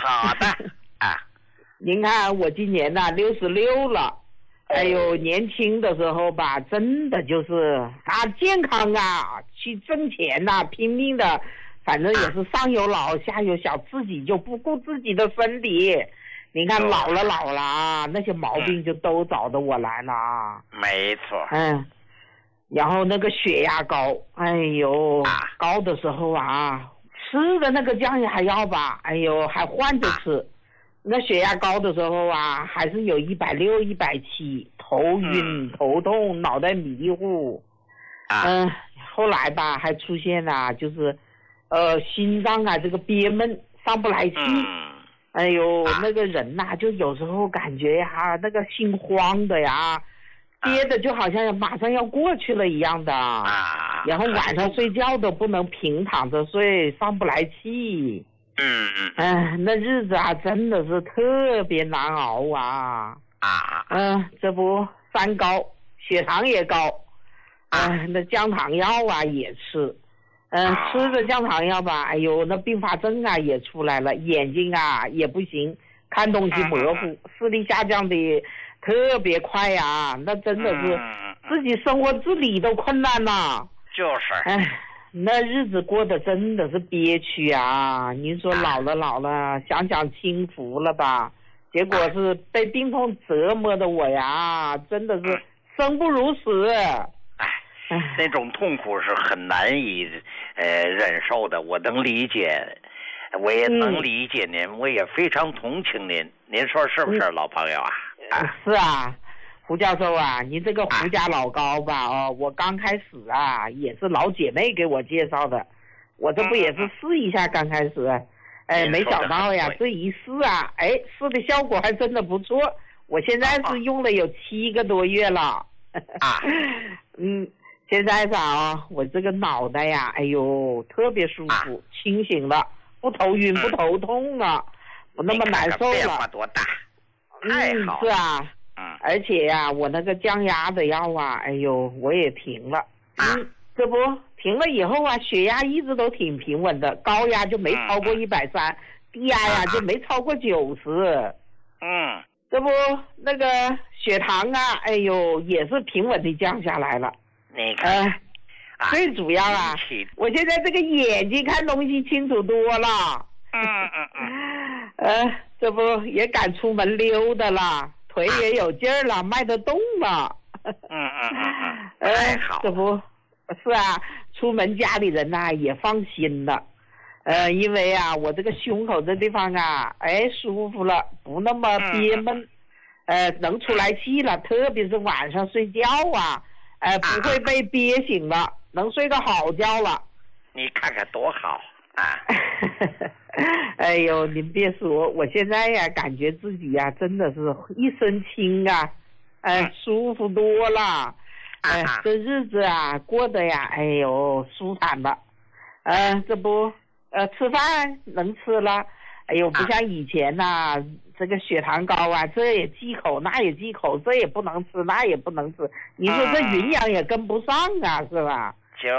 好的啊。 您看我今年呐66了，哎呦，年轻的时候吧，真的就是健康啊，去挣钱呐，拼命的，反正也是上有老下有小，自己就不顾自己的身体。你看老了啊，那些毛病就都找着我来了啊。 没错。 然后那个血压高，哎呦，高的时候啊，吃的那个降压药吧，哎呦，还换着吃。那血压高的时候啊，还是有160、170，头晕、头痛、脑袋迷糊。后来吧，还出现了就是心脏啊这个憋闷，上不来气。哎呦，那个人呐，就有时候感觉呀，那个心慌的呀，憋的就好像马上要过去了一样的。然后晚上睡觉都不能平躺着睡，上不来气。那日子啊，真的是特别难熬啊。这不三高，血糖也高。那降糖药啊也吃。吃着降糖药吧，哎呦，那并发症啊也出来了，眼睛啊也不行，看东西模糊，视力下降的特别快呀，那真的是自己生活自理都困难了。 就是。 那日子过得真的是憋屈啊！您说老了，想清福了吧？结果是被病痛折磨的我呀，真的是生不如死。 那种痛苦是很难以忍受的，我能理解，我也能理解您，我也非常同情您。您说是不是，老朋友啊？ 是啊。胡教授啊，您这个胡家老高吧，我刚开始啊也是老姐妹给我介绍的，我这不也是试一下刚开始，没想到呀，这一试啊，试的效果还真的不错，我现在是用了有7个多月了。现在啊，我这个脑袋呀，哎呦，特别舒服，清醒了，不头晕不头痛了，不那么难受了。 变化多大？太好了。 是啊。而且呀，我那个降压的药啊，哎呦，我也停了。这不停了以后啊，血压一直都挺平稳的，高压就没超过130，低压呀就没超过90。这不那个血糖啊，哎呦，也是平稳的降下来了。 你看， 最主要啊，我现在这个眼睛看东西清楚多了。这不也敢出门溜达了。腿也有劲儿了，迈得动了。这不是啊，出门家里人呐也放心了。因为啊，我这个胸口这地方啊，舒服了，不那么憋闷，能出来气了，特别是晚上睡觉啊，不会被憋醒了，能睡个好觉了。 你看看多好啊！ 哎呦，您别说，我现在呀，感觉自己呀，真的是一身轻啊，舒服多了。这日子啊，过得呀，哎呦，舒坦了。这不，吃饭能吃了。哎呦，不像以前呐，这个血糖高啊，这也忌口，那也忌口，这也不能吃，那也不能吃。你说这营养也跟不上啊，是吧？ 就是。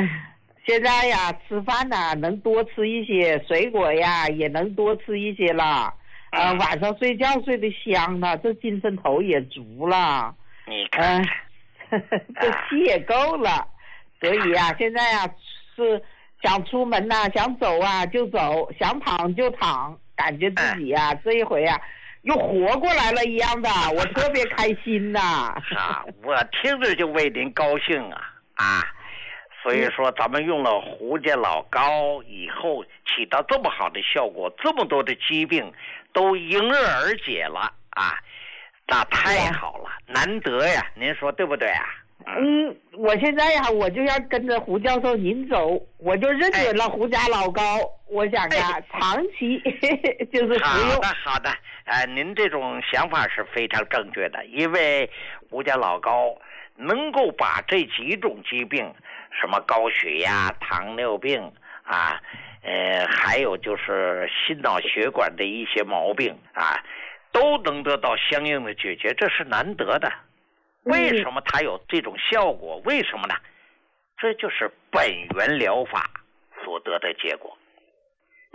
现在呀，吃饭呐，能多吃一些水果呀，也能多吃一些了。晚上睡觉睡得香了，这精神头也足了。 你看， 这气也够了。所以呀，现在呀是想出门呐，想走啊就走，想躺就躺，感觉自己呀这一回呀又活过来了一样的，我特别开心呐。 我听着就为您高兴啊。所以说咱们用了胡家老高以后起到这么好的效果，这么多的疾病都迎刃而解了啊，那太好了，难得呀，您说对不对啊？ 我现在呀，我就要跟着胡教授您走，我就认准了胡家老高，我想啊，长期就是服用。 好的，您这种想法是非常正确的，因为胡家老高能够把这几种疾病，什么高血压、糖尿病啊，还有就是心脑血管的一些毛病啊，都能得到相应的解决，这是难得的。为什么它有这种效果？为什么呢？这就是本源疗法所得的结果。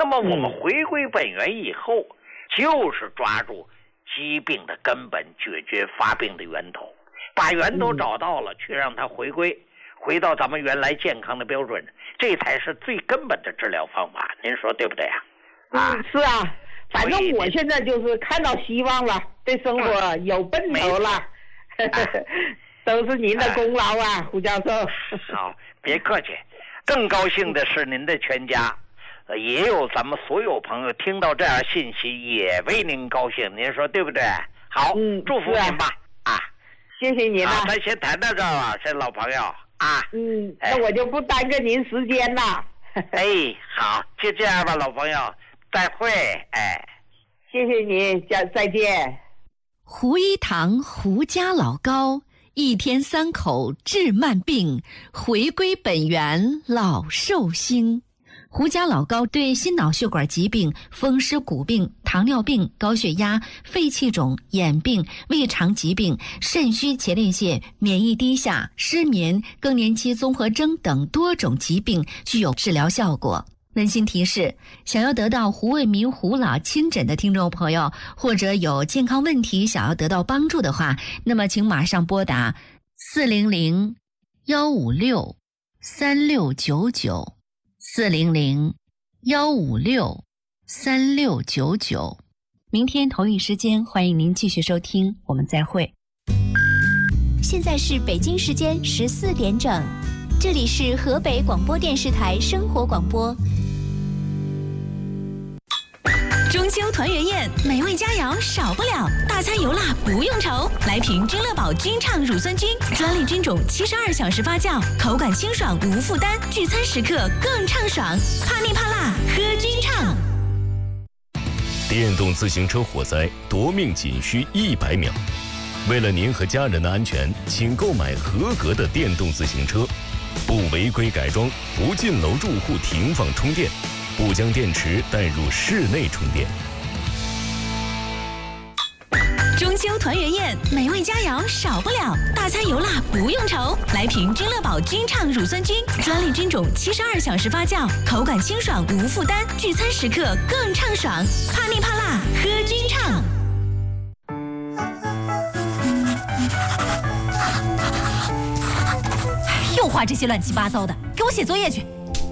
那么我们回归本源以后，就是抓住疾病的根本，解决发病的源头，把源头找到了，去让它回到咱们原来健康的标准，这才是最根本的治疗方法。您说对不对啊？ 是啊，反正我现在就是看到希望了，对生活有奔头了。都是您的功劳啊，胡教授。 好，别客气。更高兴的是您的全家，也有咱们所有朋友听到这样信息也为您高兴，您说对不对？好，祝福您吧。 谢谢您了。 咱先谈到这儿了，这老朋友啊。 那我就不耽搁您时间了。 好，就这样吧，老朋友，再会。 谢谢您，再见。 胡一堂胡家老高，一天3口治慢病，回归本源老寿星。胡家老高对心脑血管疾病、风湿骨病、糖尿病、高血压、肺气肿、眼病、胃肠疾病、肾虚前列腺、免疫低下、失眠、更年期综合征等多种疾病具有治疗效果。温馨提示，想要得到胡卫民胡老亲诊的听众朋友，或者有健康问题想要得到帮助的话，那么请马上拨打400-156-3699 400-156-3699。明天同一时间，欢迎您继续收听，我们再会。 现在是北京时间14点整，这里是河北广播电视台生活广播。 中秋团圆宴，美味佳肴少不了，大餐油辣不用愁。来瓶君乐宝君畅乳酸菌，专利菌种，72小时发酵，口感清爽无负担，聚餐时刻更畅爽。怕腻怕辣，喝君畅。 电动自行车火灾夺命仅需100秒。为了您和家人的安全，请购买合格的电动自行车，不违规改装，不进楼住户停放充电，不将电池带入室内充电。 中秋团圆宴，美味佳肴少不了，大餐油辣不用愁。来瓶君乐宝君畅乳酸菌，专利菌种，72小时发酵，口感清爽无负担，聚餐时刻更畅爽。怕腻怕辣，喝君畅。 又画这些乱七八糟的，给我写作业去。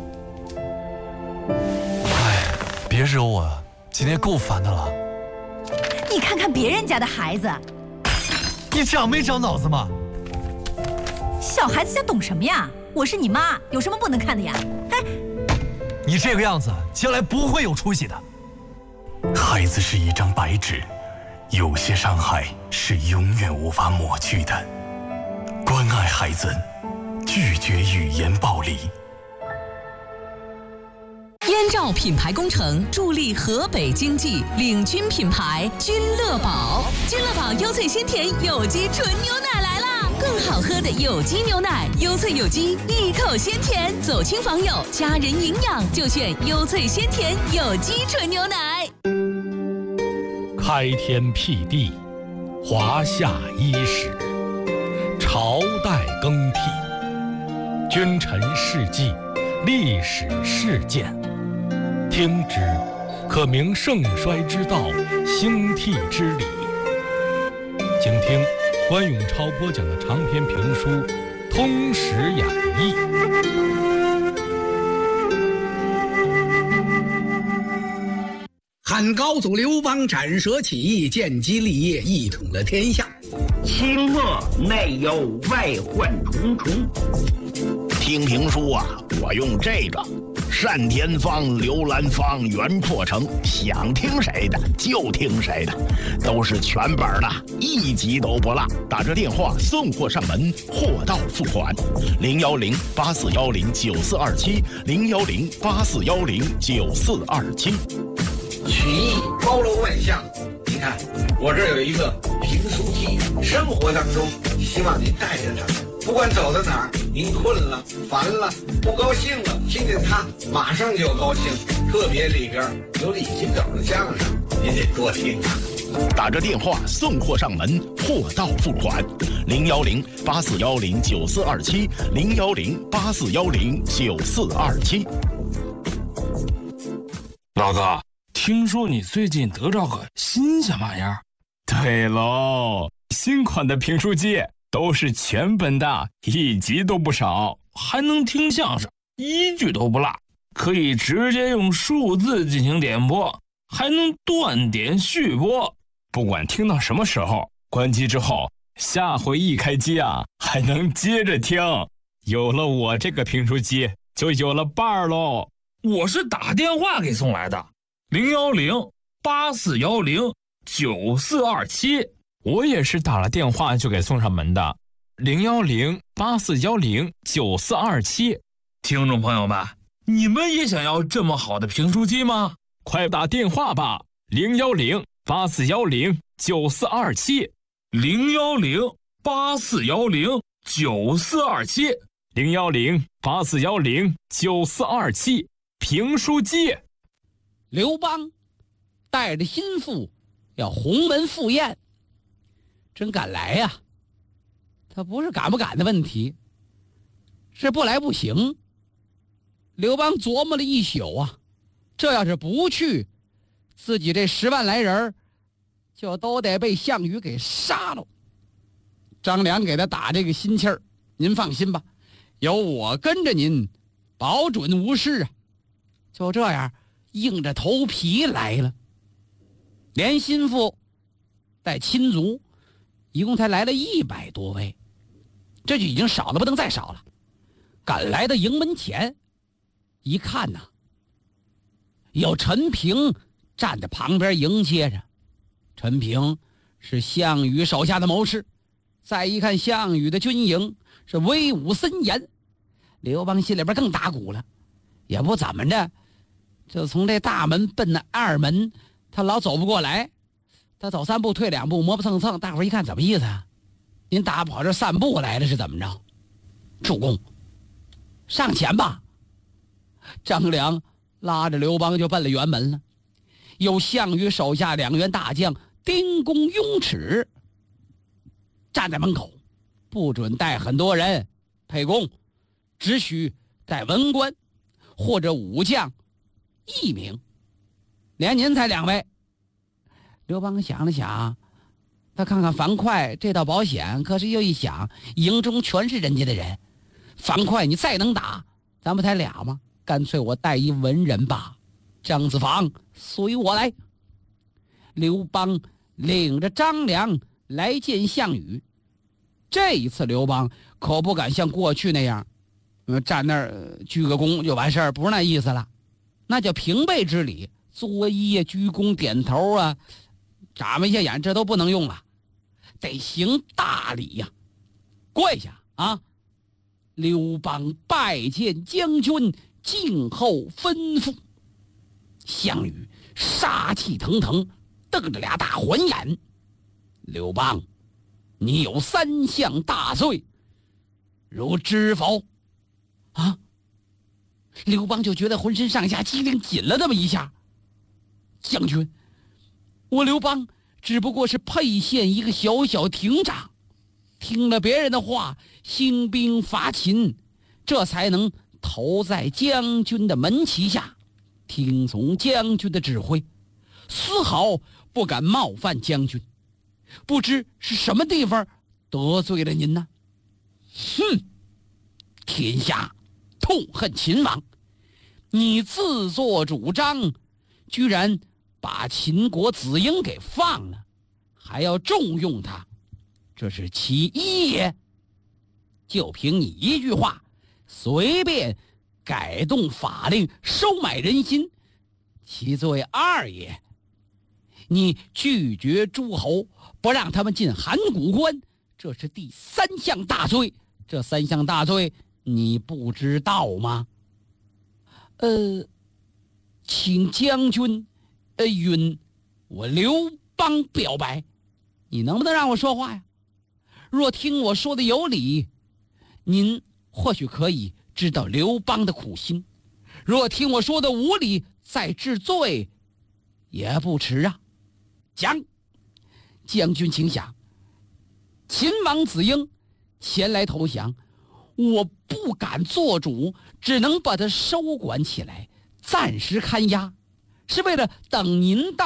别惹我，今天够烦的了。 你看看别人家的孩子， 你长没长脑子吗？ 小孩子家懂什么呀？我是你妈，有什么不能看的呀？ 你这个样子，将来不会有出息的。 孩子是一张白纸，有些伤害是永远无法抹去的。关爱孩子，拒绝语言暴力。 燕赵品牌工程助力河北经济，领军品牌君乐宝。君乐宝优萃鲜甜有机纯牛奶来啦！更好喝的有机牛奶，优萃有机，一口鲜甜，走亲访友，家人营养就选优萃鲜甜有机纯牛奶。 开天辟地，华夏伊始，朝代更替，君臣事迹，历史事件。听之，可明盛衰之道，兴替之理。请听关永超播讲的长篇评书《通史演义》。 汉高祖刘邦斩蛇起义，建基立业，一统了天下。 清末内忧外患重重。 听评书啊，我用这个单田芳、刘兰芳、袁破城，想听谁的就听谁的，都是全本的，一集都不落。打着电话送货上门，货到付款。010-8410-9427 010-8410-9427。 曲艺包罗万象，你看我这有一个评书机，生活当中希望您带着它，不管走到哪儿，您困了、烦了、不高兴了，听见它马上就高兴。特别里边有李金斗的相声，您得多听啊。 打着电话送货上门，货到付款。010-8410-9427 010-8410-9427。 老哥，听说你最近得着个新鲜玩意儿？ 对喽，新款的评书机都是全本的，1集都不少， 还能听相声，1句都不落，可以直接用数字进行点播，还能断点续播， 不管听到什么时候，关机之后，下回一开机啊，还能接着听。有了我这个评书机，就有了伴儿喽。 我是打电话给送来的，010-8410-9427。 我也是打了电话就给送上门的，010-8410-9427。 听众朋友们，你们也想要这么好的评书机吗？ 快打电话吧，010-8410-9427。 010-8410-9427。 010-8410-9427。评书机。 刘邦带着心腹要鸿门赴宴，真敢来呀！他不是敢不敢的问题，是不来不行。刘邦琢磨了一宿啊，这要是不去，自己这10万来人就都得被项羽给杀了。张良给他打这个心气儿，您放心吧，有我跟着您，保准无事啊。就这样硬着头皮来了，连心腹带亲族一共才来了100多位，这就已经少了不能再少了。赶来的营门前一看呐，有陈平站在旁边迎接着。陈平是项羽手下的谋士，再一看项羽的军营是威武森严，刘邦心里边更打鼓了，也不怎么着，就从这大门奔那二门，他老走不过来，他走3步退2步，磨磨蹭蹭。大伙儿一看，怎么意思啊？您打跑这散步来了是怎么着？主公，上前吧。张良拉着刘邦就奔了辕门了。有项羽手下2员大将丁公、雍齿站在门口，不准带很多人沛公，只许带文官或者武将1名，连您才2位。刘邦想了想，他看看樊哙这道保险，可是又一想，营中全是人家的人，樊哙你再能打，咱不才俩吗？干脆我带一文人吧。张子房，随我来。刘邦领着张良来见项羽。这一次刘邦可不敢像过去那样，站那儿鞠个躬就完事儿，不是那意思了。那叫平辈之礼，作揖呀、鞠躬、点头啊，眨巴一下眼，这都不能用了，得行大礼呀，跪下啊！刘邦拜见将军，静候吩咐。项羽杀气腾腾，瞪着俩大环眼。刘邦，你有3项大罪，如知否？啊！刘邦就觉得浑身上下机灵紧了那么一下。将军，我刘邦只不过是沛县一个小小亭长，听了别人的话，兴兵伐秦，这才能投在将军的门旗下，听从将军的指挥，丝毫不敢冒犯将军。不知是什么地方得罪了您呢？哼！天下痛恨秦王，你自作主张，居然把秦国子婴给放了，还要重用他，这是其一也。就凭你一句话，随便改动法令，收买人心，其罪2也。你拒绝诸侯，不让他们进函谷关，这是第3项大罪。这3项大罪你不知道吗？请将军允我刘邦表白，你能不能让我说话呀？若听我说的有理，您或许可以知道刘邦的苦心；若听我说的无理，再治罪也不迟啊。讲，将军请讲。秦王子婴前来投降，我不敢做主，只能把他收管起来，暂时看押， 是为了等您到。